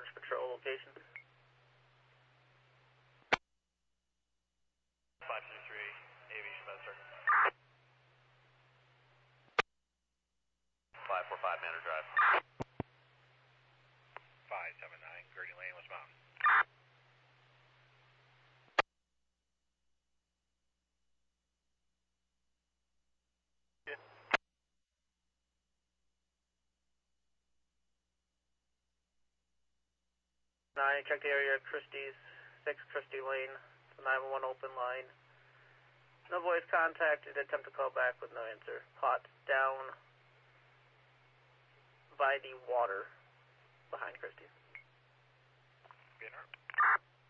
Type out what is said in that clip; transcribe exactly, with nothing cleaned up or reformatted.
Orange Patrol location. five two three, aviation bed circle. five four five, Manor Drive. five seven nine, Gurney Lane, westbound. nine, check the area, Christie's, six Christie Lane, nine one one open line. No voice contacted, attempt to call back with no answer. Pot down by the water behind Christie. B N R.